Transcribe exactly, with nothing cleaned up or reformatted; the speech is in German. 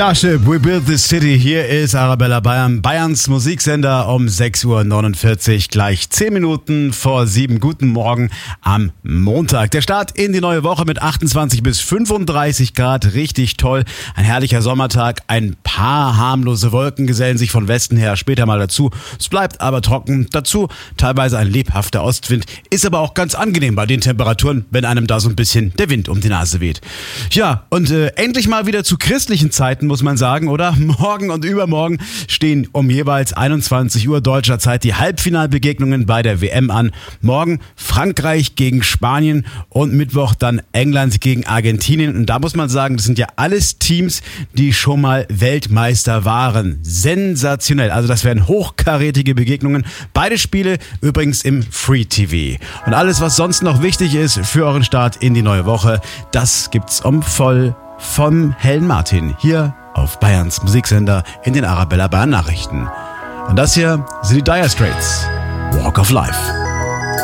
Starship, We Build This City. Hier ist Arabella Bayern, Bayerns Musiksender um sechs Uhr neunundvierzig, gleich zehn Minuten vor sieben. Guten Morgen am Montag. Der Start in die neue Woche mit achtundzwanzig bis fünfunddreißig Grad, richtig toll. Ein herrlicher Sommertag, ein paar harmlose Wolken gesellen sich von Westen her später mal dazu. Es bleibt aber trocken, dazu teilweise ein lebhafter Ostwind. Ist aber auch ganz angenehm bei den Temperaturen, wenn einem da so ein bisschen der Wind um die Nase weht. Ja, und äh, endlich mal wieder zu christlichen Zeiten, muss man sagen, oder? Morgen und übermorgen stehen um jeweils einundzwanzig Uhr deutscher Zeit die Halbfinalbegegnungen bei der W M an. Morgen Frankreich gegen Spanien und Mittwoch dann England gegen Argentinien. Und da muss man sagen, das sind ja alles Teams, die schon mal Weltmeister waren. Sensationell. Also das wären hochkarätige Begegnungen. Beide Spiele übrigens im Free T V. Und alles, was sonst noch wichtig ist für euren Start in die neue Woche, das gibt's um voll vom Hellen Martin hier auf Bayerns Musiksender in den Arabella Bayern Nachrichten. Und das hier sind die Dire Straits. Walk of Life.